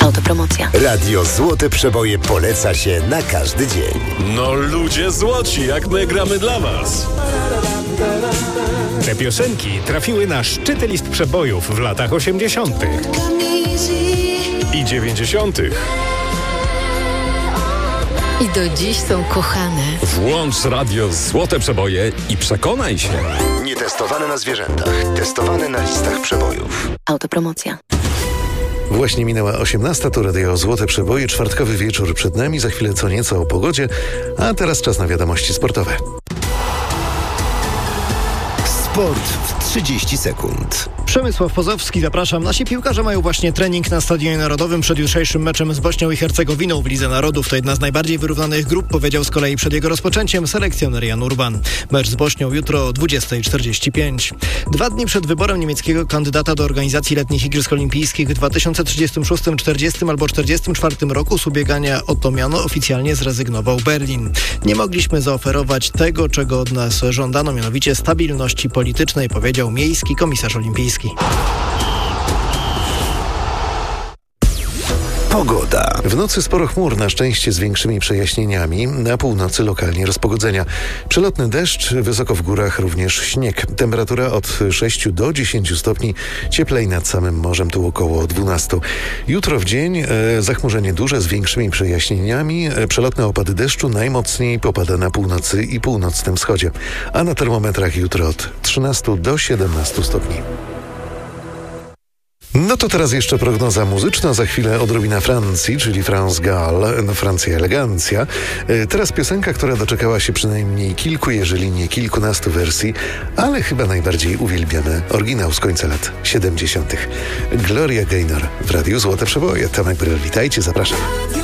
Autopromocja. Radio Złote Przeboje poleca się na każdy dzień. No ludzie złoci, jak my gramy dla was. Te piosenki trafiły na szczyty list przebojów w latach 80. I 90. I do dziś są kochane. Włącz Radio Złote Przeboje i przekonaj się. Nietestowane na zwierzętach, testowane na listach przebojów. Autopromocja. Właśnie minęła 18, to Radio Złote Przeboje, czwartkowy wieczór przed nami, za chwilę co nieco o pogodzie, a teraz czas na wiadomości sportowe. Sport w 30 sekund. Przemysław Pozowski, zapraszam. Nasi piłkarze mają właśnie trening na Stadionie Narodowym przed jutrzejszym meczem z Bośnią i Hercegowiną w Lidze Narodów. To jedna z najbardziej wyrównanych grup, powiedział z kolei przed jego rozpoczęciem selekcjoner Jan Urban. Mecz z Bośnią jutro o 20:45. 2 dni przed wyborem niemieckiego kandydata do organizacji letnich Igrzysk Olimpijskich w 2036, 40 albo 44 roku z ubiegania o to miano oficjalnie zrezygnował Berlin. Nie mogliśmy zaoferować tego, czego od nas żądano, mianowicie stabilności politycznej, powiedział miejski komisarz olimpijski. Pogoda. W nocy sporo chmur, na szczęście z większymi przejaśnieniami. Na północy lokalnie rozpogodzenia. Przelotny deszcz, wysoko w górach również śnieg. Temperatura od 6 do 10 stopni. Cieplej nad samym morzem, tu około 12. Jutro w dzień zachmurzenie duże z większymi przejaśnieniami. Przelotne opady deszczu najmocniej popada na północy i północnym wschodzie. A na termometrach jutro od 13 do 17 stopni. No to teraz jeszcze prognoza muzyczna, za chwilę odrobina Francji, czyli France Gall, no Francja elegancja. Teraz piosenka, która doczekała się przynajmniej kilku, jeżeli nie kilkunastu wersji, ale chyba najbardziej uwielbiamy oryginał z końca lat 70. Gloria Gaynor w Radiu Złote Przeboje. Tomek Bryl, witajcie, zapraszam.